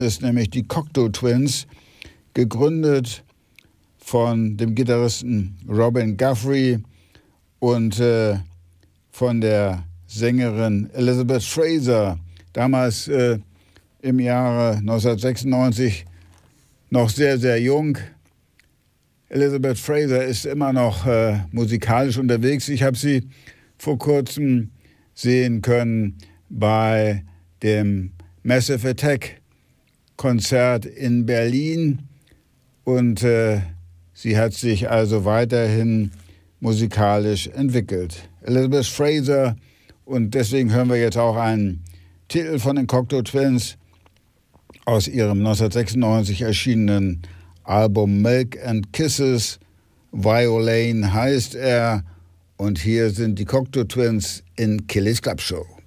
ist nämlich die Cocteau Twins, gegründet von dem Gitarristen Robin Guthrie und von der Sängerin Elizabeth Fraser, damals im Jahre 1996 noch sehr, sehr jung. Elizabeth Fraser ist immer noch musikalisch unterwegs. Ich habe sie vor kurzem sehen können bei dem Massive Attack Konzert in Berlin und sie hat sich also weiterhin musikalisch entwickelt. Elizabeth Fraser, und deswegen hören wir jetzt auch einen Titel von den Cocteau Twins aus ihrem 1996 erschienenen Album Milk and Kisses. Violane heißt er, und hier sind die Cocteau Twins in Killis Club Show.